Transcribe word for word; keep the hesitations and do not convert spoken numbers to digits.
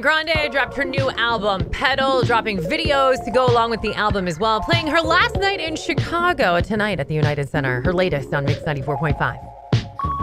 Grande dropped her new album, Pedal, dropping videos to go along with the album as well. Playing her last night in Chicago tonight at the United Center. Her latest on Mix ninety-four point five.